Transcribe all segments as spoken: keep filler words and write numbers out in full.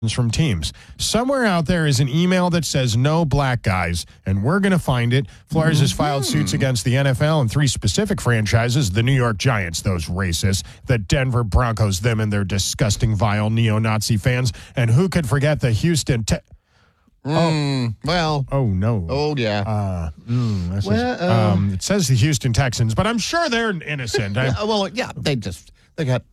from teams. Somewhere out there is an email that says no black guys, and we're going to find it. Flores mm-hmm. has filed suits against the N F L and three specific franchises, the New York Giants, those racists, the Denver Broncos, them and their disgusting, vile neo-Nazi fans, and who could forget the Houston Te- Mm, oh, well. Oh, no. Oh, yeah. Uh, mm, this well, is, um, it says the Houston Texans, but I'm sure they're innocent. yeah, well, yeah, they just, they got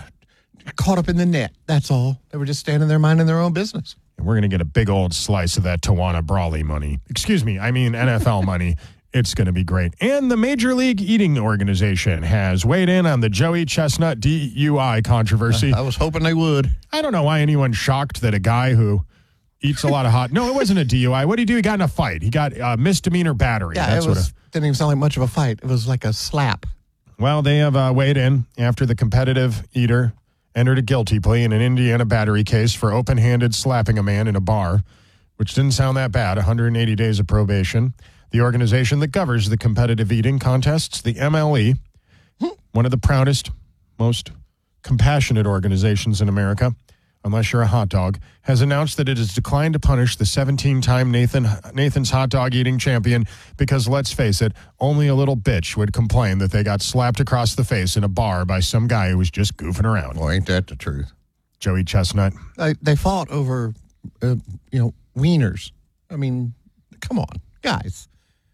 caught up in the net. That's all. They were just standing there minding their own business. And we're going to get a big old slice of that Tawana Brawley money. Excuse me, I mean N F L money. It's going to be great. And the Major League Eating Organization has weighed in on the Joey Chestnut D U I controversy. I, I was hoping they would. I don't know why anyone's shocked that a guy who eats a lot of hot... No, it wasn't a D U I. What did he do? He got in a fight. He got uh, misdemeanor battery. Yeah, That's it was, what a, didn't even sound like much of a fight. It was like a slap. Well, they have uh, weighed in after the competitive eater entered a guilty plea in an Indiana battery case for open-handed slapping a man in a bar, which didn't sound that bad, one hundred eighty days of probation. The organization that governs the competitive eating contests, the M L E, one of the proudest, most compassionate organizations in America, unless you're a hot dog, has announced that it has declined to punish the seventeen-time Nathan Nathan's hot dog eating champion because, let's face it, only a little bitch would complain that they got slapped across the face in a bar by some guy who was just goofing around. Well, ain't that the truth? Joey Chestnut. They, they fought over, uh, you know, wieners. I mean, come on, guys.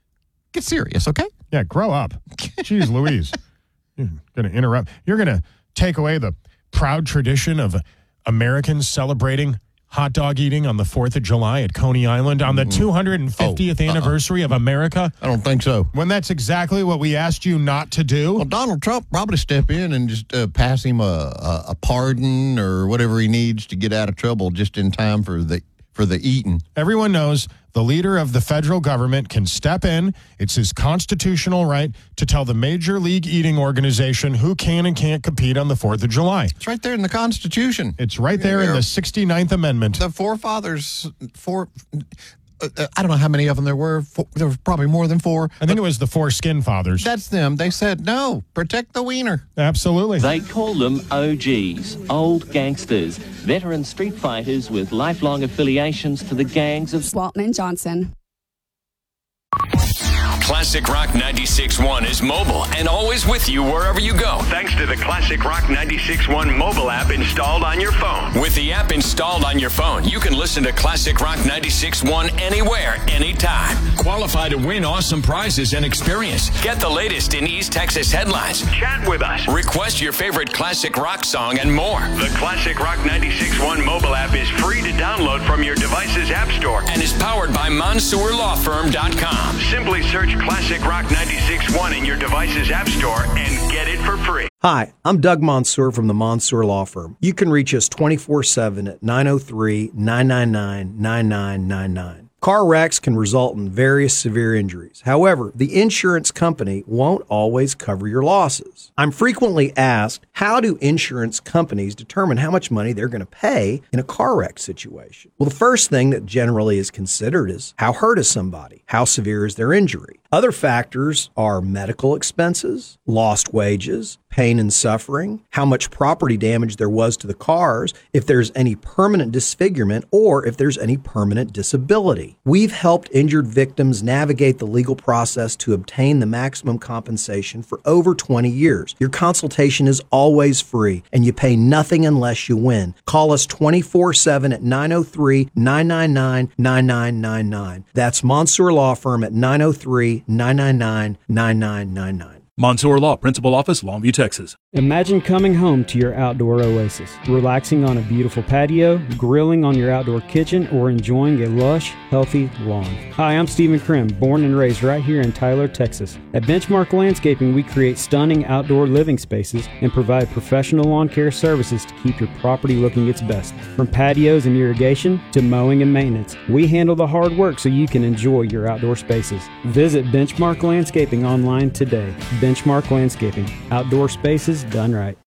Get serious, okay? Yeah, grow up. Jeez Louise. You're going to interrupt. You're going to take away the proud tradition of Americans celebrating hot dog eating on the fourth of July at Coney Island on the two hundred fiftieth oh, uh-uh. anniversary of America? I don't think so. When that's exactly what we asked you not to do? Well, Donald Trump probably step in and just uh, pass him a, a, a pardon or whatever he needs to get out of trouble just in time for the for the eating. Everyone knows the leader of the federal government can step in. It's his constitutional right to tell the Major League Eating Organization who can and can't compete on the fourth of July. It's right there in the Constitution. It's right there in the sixty-ninth Amendment. The forefathers, four, uh, I don't know how many of them there were. Four, there was probably more than four. I think it was the four skin fathers. That's them. They said, no, protect the wiener. Absolutely. They call them O Gs, old gangsters, veteran street fighters with lifelong affiliations to the gangs of Waltman Johnson. Classic Rock ninety-six point one is mobile and always with you wherever you go. Thanks to the Classic Rock ninety-six point one mobile app installed on your phone. With the app installed on your phone, you can listen to Classic Rock ninety-six point one anywhere, anytime. Qualify to win awesome prizes and experience. Get the latest in East Texas headlines. Chat with us. Request your favorite classic rock song and more. The Classic Rock ninety-six point one mobile app is free to download from your device's app store and is powered by Mansour Law Firm dot com. Simply search Classic Rock ninety-six point one in your device's app store and get it for free. Hi, I'm Doug Mansour from the Mansour Law Firm. You can reach us twenty-four seven at nine oh three, nine nine nine, nine nine nine nine. Car wrecks can result in various severe injuries. However, the insurance company won't always cover your losses. I'm frequently asked, how do insurance companies determine how much money they're going to pay in a car wreck situation? Well, the first thing that generally is considered is how hurt is somebody? How severe is their injury? Other factors are medical expenses, lost wages, pain and suffering, how much property damage there was to the cars, if there's any permanent disfigurement, or if there's any permanent disability. We've helped injured victims navigate the legal process to obtain the maximum compensation for over twenty years. Your consultation is always free, and you pay nothing unless you win. Call us twenty-four seven at nine oh three, nine nine nine, nine nine nine nine. That's Mansour Law Firm at nine oh three, nine nine nine, nine nine nine nine. Mansour Law, Principal Office, Longview, Texas. Imagine coming home to your outdoor oasis, relaxing on a beautiful patio, grilling on your outdoor kitchen, or enjoying a lush, healthy lawn. Hi, I'm Stephen Krim, born and raised right here in Tyler, Texas. At Benchmark Landscaping, we create stunning outdoor living spaces and provide professional lawn care services to keep your property looking its best. From patios and irrigation to mowing and maintenance, we handle the hard work so you can enjoy your outdoor spaces. Visit Benchmark Landscaping online today. Benchmark Landscaping, outdoor spaces done right.